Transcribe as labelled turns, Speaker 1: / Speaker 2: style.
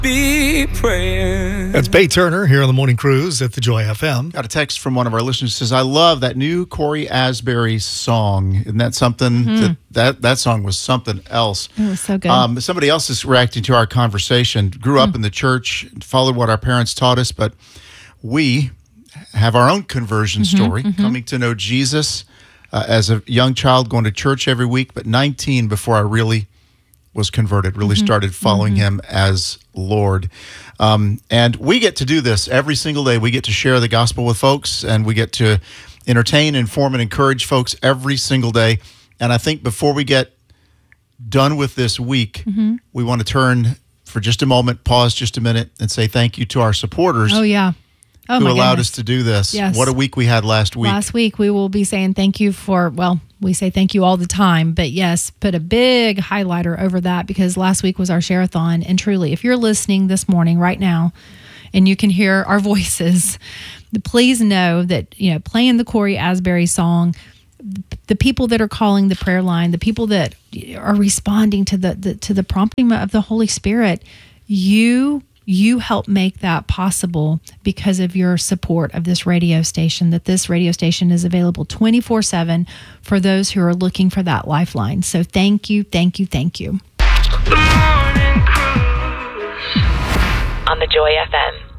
Speaker 1: Be praying.
Speaker 2: That's Bay Turner here on the Morning Cruise at the Joy FM.
Speaker 3: Got a text from one of our listeners who says, I love that new Corey Asbury song. Isn't that something? That song was something else.
Speaker 4: It was so good.
Speaker 3: Somebody else is reacting to our conversation. Grew up in the church, followed what our parents taught us, but we have our own conversion story, coming to know Jesus as a young child, going to church every week, but 19 before I really was converted, really started following him as Lord. And we get to do this every single day. We get to share the gospel with folks, and we get to entertain, inform, and encourage folks every single day. And I think before we get done with this week, we want to turn for just a moment, pause just a minute, and say thank you to our supporters.
Speaker 4: Oh, yeah. Oh,
Speaker 3: who
Speaker 4: my
Speaker 3: allowed
Speaker 4: goodness.
Speaker 3: us to do this.
Speaker 4: Yes.
Speaker 3: What a week we had last week.
Speaker 4: Last week, we will be saying thank you for, well, we say thank you all the time, but yes, put a big highlighter over that because last week was our share-a-thon. And truly, if you're listening this morning right now and you can hear our voices, please know that, playing the Corey Asbury song, the people that are calling the prayer line, the people that are responding to the prompting of the Holy Spirit, you help make that possible because of your support of this radio station, that this radio station is available 24/7 for those who are looking for that lifeline. So thank you, thank you, thank you.
Speaker 5: The Morning Cruise on the Joy FM.